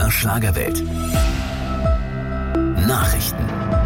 MDR Schlagerwelt. Nachrichten.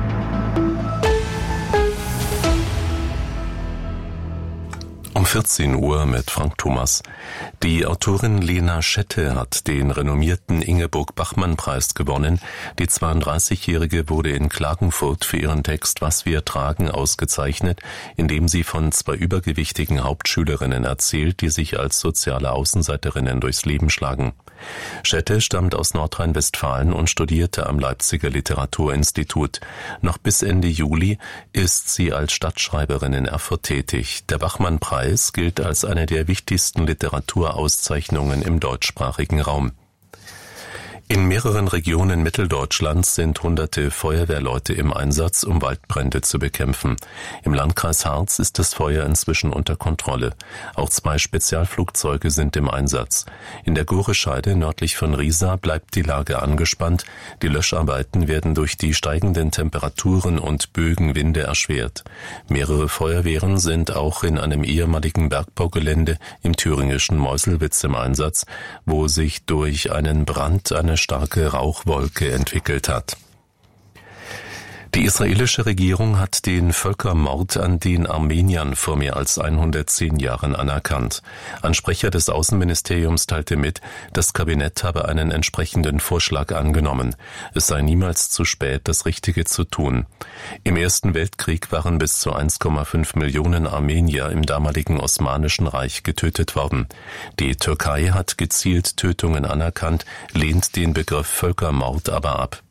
Um 14 Uhr mit Frank Thomas. Die Autorin Lena Schette hat den renommierten Ingeborg-Bachmann-Preis gewonnen. Die 32-Jährige wurde in Klagenfurt für ihren Text »Was wir tragen« ausgezeichnet, indem sie von zwei übergewichtigen Hauptschülerinnen erzählt, die sich als soziale Außenseiterinnen durchs Leben schlagen. Schette stammt aus Nordrhein-Westfalen und studierte am Leipziger Literaturinstitut. Noch bis Ende Juli ist sie als Stadtschreiberin in Erfurt tätig. Der Bachmann-Preis gilt als eine der wichtigsten Literaturauszeichnungen im deutschsprachigen Raum. In mehreren Regionen Mitteldeutschlands sind hunderte Feuerwehrleute im Einsatz, um Waldbrände zu bekämpfen. Im Landkreis Harz ist das Feuer inzwischen unter Kontrolle. Auch 2 Spezialflugzeuge sind im Einsatz. In der Gorescheide nördlich von Riesa bleibt die Lage angespannt. Die Löscharbeiten werden durch die steigenden Temperaturen und Böenwinde erschwert. Mehrere Feuerwehren sind auch in einem ehemaligen Bergbaugelände im thüringischen Meuselwitz im Einsatz, wo sich durch einen Brand eine starke Rauchwolke entwickelt hat. Die israelische Regierung hat den Völkermord an den Armeniern vor mehr als 110 Jahren anerkannt. Ein Sprecher des Außenministeriums teilte mit, das Kabinett habe einen entsprechenden Vorschlag angenommen. Es sei niemals zu spät, das Richtige zu tun. Im Ersten Weltkrieg waren bis zu 1,5 Millionen Armenier im damaligen Osmanischen Reich getötet worden. Die Türkei hat gezielt Tötungen anerkannt, lehnt den Begriff Völkermord aber ab.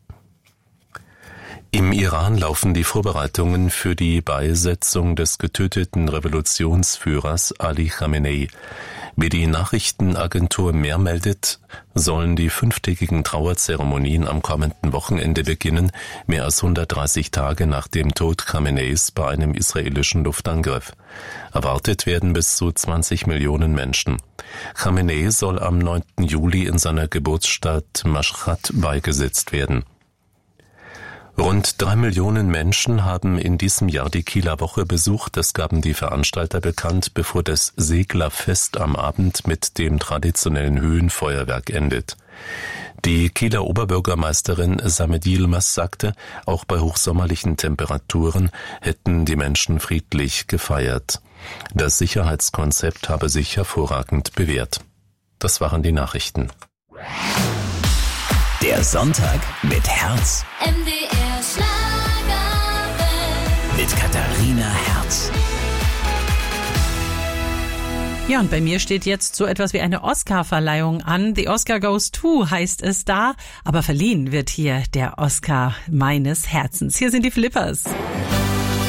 Im Iran laufen die Vorbereitungen für die Beisetzung des getöteten Revolutionsführers Ali Khamenei. Wie die Nachrichtenagentur Mehr meldet, sollen die 5-tägigen Trauerzeremonien am kommenden Wochenende beginnen, mehr als 130 Tage nach dem Tod Khameneis bei einem israelischen Luftangriff. Erwartet werden bis zu 20 Millionen Menschen. Khamenei soll am 9. Juli in seiner Geburtsstadt Mashhad beigesetzt werden. Rund 3 Millionen Menschen haben in diesem Jahr die Kieler Woche besucht. Das gaben die Veranstalter bekannt, bevor das Seglerfest am Abend mit dem traditionellen Höhenfeuerwerk endet. Die Kieler Oberbürgermeisterin Samedi Yilmaz sagte, auch bei hochsommerlichen Temperaturen hätten die Menschen friedlich gefeiert. Das Sicherheitskonzept habe sich hervorragend bewährt. Das waren die Nachrichten. Der Sonntag mit Herz. MDR Schlagerwelt. Mit Katharina Herz. Ja, und bei mir steht jetzt so etwas wie eine Oscar-Verleihung an. The Oscar Goes To heißt es da. Aber verliehen wird hier der Oscar meines Herzens. Hier sind die Flippers.